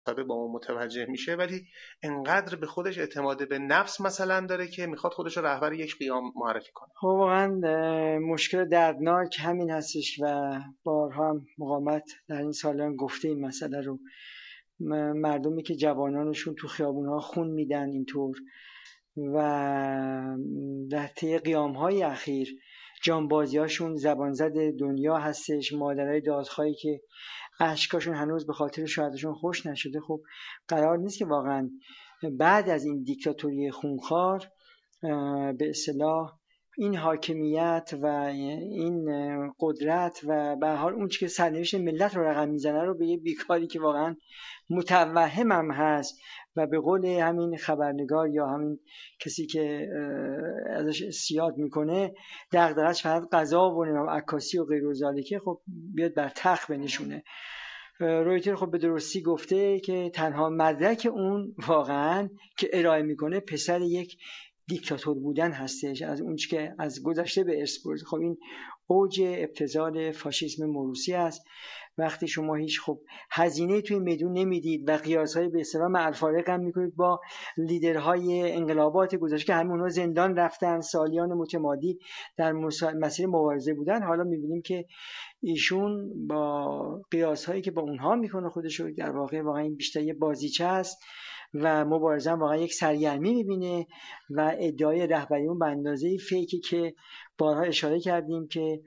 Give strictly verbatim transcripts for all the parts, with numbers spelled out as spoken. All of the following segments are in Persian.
با اون متوجه میشه، ولی انقدر به خودش اعتماد به نفس مثلا داره که میخواد خودش رو رهبر یک قیام معرفی کنه. خب واقعا مشکل دردناک همین هستش و بارها هم مقاومت در این سالان گفته این مسئله رو. مردمی که جوانانشون تو خیابونها خون میدن اینطور و در طی قیام‌های اخیر جانبازیاشون زبان زد دنیا هستش، مادرای دادخواهی که اشکاشون هنوز به خاطر شهادتشون خوش نشده. خب قرار نیست که واقعا بعد از این دیکتاتوری خونخوار به اصطلاح این حاکمیت و این قدرت و به هر حال اون چیزی که سرنوشت ملت رو رقم میزنه رو به یه بیکاری که واقعا متوهمم هست و به قول همین خبرنگار یا همین کسی که ازش استیاد میکنه دغدغه‌اش فقط غذا و عکاسی و غیر و ذالکه، خب بیاد بر تخت بنشونه. رویتر خب به درستی گفته که تنها مدرک اون واقعا که ارائه میکنه پسر یک دیکتاتور بودن هستش، از اون که از گذشته به ارث برده. خب این اوج ابتذال فاشیسم موروثی است. وقتی شما هیچ خب هزینه توی میدون نمیدید و قیاس‌های به اصطلاح معالفارق هم میکنید با لیدرهای انقلابات گذشته که همه اونها زندان رفتن، سالیان متمادی در مسیر مبارزه بودن، حالا میبینیم که ایشون با قیاس‌هایی که با اونها میکنه خودش رو در واقع واقعا بیشتر یه بازیچه است و مبارزه واقعا یک سرگرمی میبینه و ادعای رهبری اون به اندازه فیکی که بارها اشاره کردیم که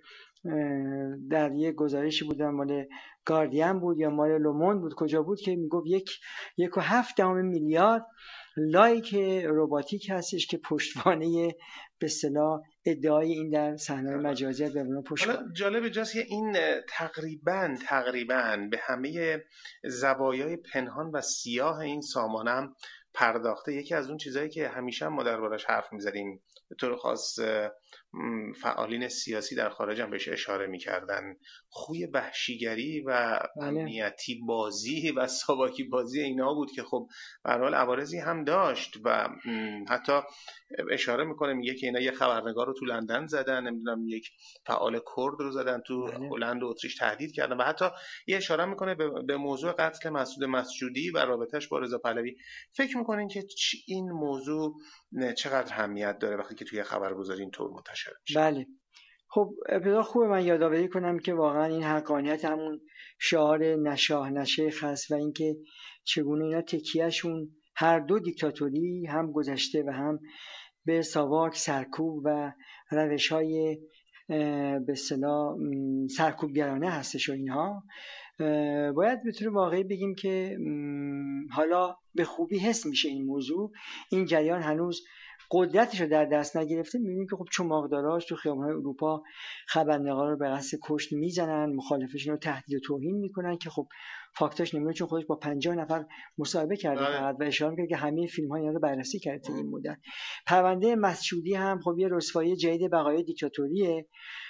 در یک گزارشی بود مال گاردین بود یا مال لوموند بود کجا بود که میگفت یک یک و هفت دهم میلیارد لایک رباتیک هستش که پشتوانه به اصطلاح ادعای این در صحنه مجازی به اون پشتوانه. جالب جاست که این تقریبا تقریبا به همه زوایای پنهان و سیاه این سامانه هم پرداخته. یکی از اون چیزایی که همیشه ما دربارش حرف می‌زدیم، به طور خاص فعالین سیاسی در خارج هم بهش اشاره می‌کردن، خوی وحشیگری و امنیتی بازی و ساواکی بازی اینا بود که خب به هر حال عوارضی هم داشت و حتی اشاره میکنه میگه که اینا یه خبرنگار رو تو لندن زدن، نمیدونم یک فعال کرد رو زدن تو هلند و اتریش تهدید کردن و حتی یه اشاره میکنه به موضوع قتل مسعود مسجودی و رابطهش با رضا پهلوی. فکر میکنین که این موضوع چقدر اهمیت داره وقتی که توی خبرگزاری اینطور منتشر میشه؟ بله خب ابتدا خوبه من یادآوری کنم که واقعا این حقانیت همون شعار نشاه نشیخ هست و اینکه چگونه اینا تکیهشون هر دو دیکتاتوری هم گذشته و هم به ساواک سرکوب و روش‌های به اصطلاح سرکوبگرانه هستش و اینها باید به طور واقعی بگیم که حالا به خوبی حس میشه این موضوع. این جریان هنوز قدرتش رو در دست نگرفته. میبینیم که خب چماقداراش تو خیابان‌های اروپا خبرنگارا رو به قصد کشت میزنن، مخالفشون رو تهدید و توهین میکنن که خب فاکتاش نمیونه چون خودش با پنجاه نفر مصاحبه کرده فقط و اشاره میکنه که همه فیلم‌ها اینا رو بررسی کرده این مدت. پرونده مسعودی هم خب یه رسوایی جدید بقای دیکتاتوریه.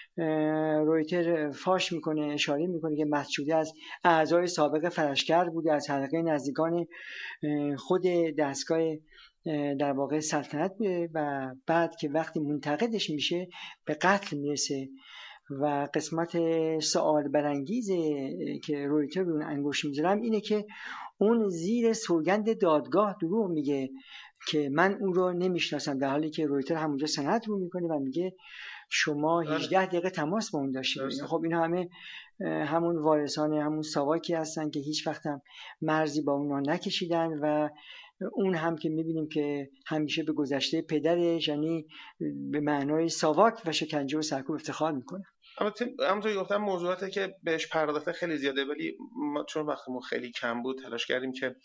رویتر فاش میکنه، اشاره میکنه که مسعودی از اعضای سابق فرشگر بوده، از حلقه نزدیکان خود دستگاه در واقع سلطنت بوده و بعد که وقتی منتقدش میشه به قتل میرسه. و قسمت سوال برانگیزه که رویتر به اون انگشت میذارم اینه که اون زیر سوگند دادگاه دروغ میگه که من اون رو نمیشناسم، در حالی که رویتر همونجا سند رو میکنه و میگه شما هجده دقیقه تماس با اون داشتید. خب این همه همون وارثان همون ساواکی هستن که هیچ وقت هم مرزی با اونا نکشیدن و اون هم که میبینیم که همیشه به گذشته پدرش یعنی به معنای ساواک و شکنجه و سرکوب افتخار میکنه. اما همونطوری گفتم موضوعاتی که بهش پرداخته خیلی زیاده، ولی ما چون وقتمون خیلی کم بود تلاش کردیم که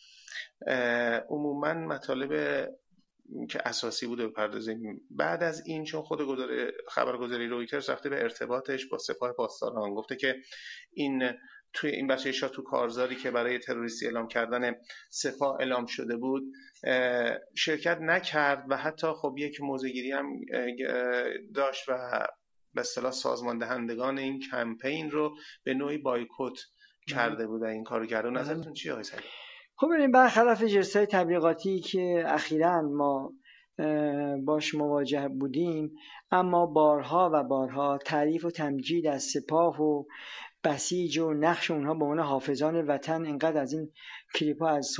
عموما مطالب که اساسی بوده بپردازیم. بعد از این چون خود خبرگزاری رویترز رفته به ارتباطش با سپاه پاسداران، گفته که این توی این بچه شاه تو کارزاری که برای تروریستی اعلام کردن سپاه اعلام شده بود شرکت نکرد و حتی خب یک موضع‌گیری هم داشت و به اصطلاح سازمان دهندگان این کمپین رو به نوعی بایکوت کرده بود. این کارو کرده. نظرتون چیه آقای سعید؟ خب ببینید برخلاف جستای تبلیغاتی که اخیراً ما باش مواجه بودیم، اما بارها و بارها تعریف و تمجید از سپاه و بسیج و نقش اونها به عنوان حافظان وطن، اینقدر از این کلیپ ها از